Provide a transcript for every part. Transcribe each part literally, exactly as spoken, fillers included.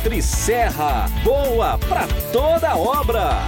Tricerra, boa pra toda obra.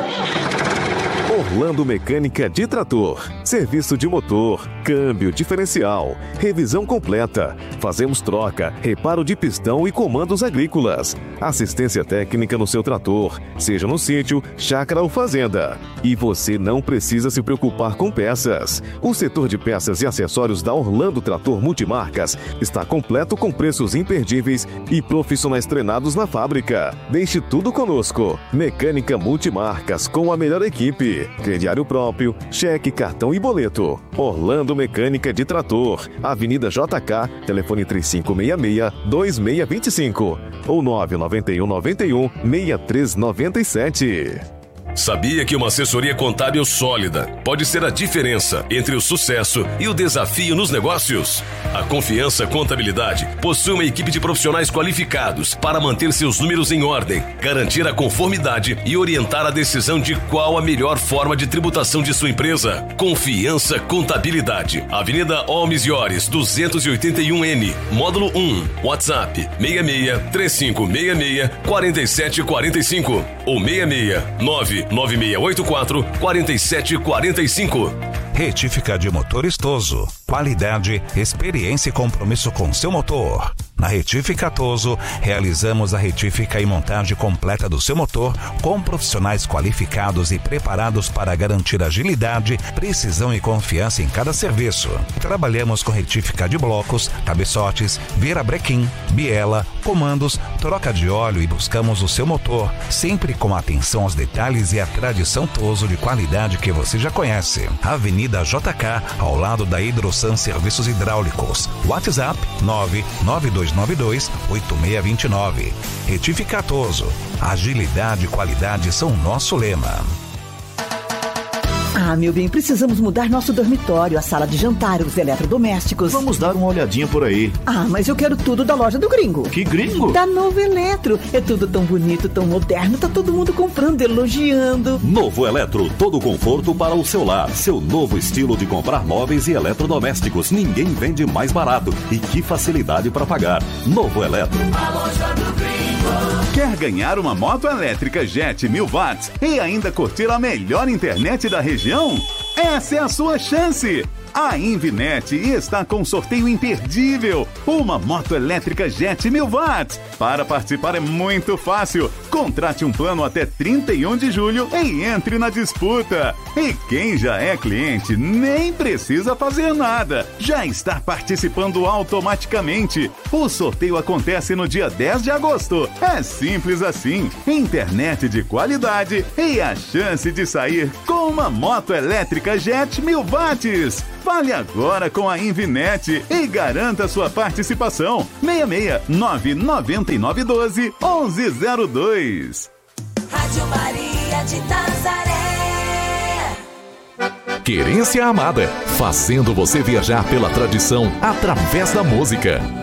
Orlando Mecânica de Trator. Serviço de motor, câmbio, diferencial, revisão completa. Fazemos troca, reparo de pistão e comandos agrícolas. Assistência técnica no seu trator, seja no sítio, chácara ou fazenda. E você não precisa se preocupar com peças. O setor de peças e acessórios da Orlando Trator Multimarcas está completo com preços imperdíveis e profissionais treinados na fábrica. Deixe tudo conosco. Mecânica Multimarcas com a melhor equipe. Crediário próprio, cheque, cartão e boleto. Orlando Mecânica de Trator, Avenida J K, telefone três cinco seis seis, dois seis dois cinco ou nove nove um nove um, seis três nove sete. Sabia que uma assessoria contábil sólida pode ser a diferença entre o sucesso e o desafio nos negócios? A Confiança Contabilidade possui uma equipe de profissionais qualificados para manter seus números em ordem, garantir a conformidade e orientar a decisão de qual a melhor forma de tributação de sua empresa. Confiança Contabilidade, Avenida Holmes Iores, duzentos e oitenta e um N, Módulo um, WhatsApp seis seis, três cinco seis seis, quatro sete quatro cinco ou seis seis, nove nove seis oito quatro, quatro sete quatro cinco. Retífica de motor Toso. Qualidade, experiência e compromisso com seu motor. Na Retífica Toso, realizamos a retífica e montagem completa do seu motor com profissionais qualificados e preparados para garantir agilidade, precisão e confiança em cada serviço. Trabalhamos com retífica de blocos, cabeçotes, virabrequim, biela, comandos, troca de óleo e buscamos o seu motor, sempre com atenção aos detalhes e a tradição Toso de qualidade que você já conhece. Avenida J K, ao lado da Hidrosan Serviços Hidráulicos. WhatsApp nove nove dois nove dois, oito seis dois nove. Retífica Toso. Agilidade e qualidade são nosso lema. Ah, meu bem, precisamos mudar nosso dormitório, a sala de jantar, os eletrodomésticos. Vamos dar uma olhadinha por aí. Ah, mas eu quero tudo da loja do Gringo. Que Gringo? Da Novo Eletro. É tudo tão bonito, tão moderno, tá todo mundo comprando, elogiando. Novo Eletro, todo conforto para o seu lar. Seu novo estilo de comprar móveis e eletrodomésticos. Ninguém vende mais barato. E que facilidade para pagar. Novo Eletro. A loja do Gringo. Quer ganhar uma moto elétrica Jet mil watts e ainda curtir a melhor internet da região? Essa é a sua chance! A Invinet está com um sorteio imperdível, uma moto elétrica Jet mil watts. Para participar é muito fácil. Contrate um plano até trinta e um de julho e entre na disputa. E quem já é cliente nem precisa fazer nada. Já está participando automaticamente. O sorteio acontece no dia dez de agosto. É simples assim. Internet de qualidade e a chance de sair com uma moto elétrica Jet mil watts. Fale agora com a Invinet e garanta sua participação. seis seis nove nove nove um dois um um zero dois. Rádio Maria de Nazaré. Querência Amada, fazendo você viajar pela tradição através da música.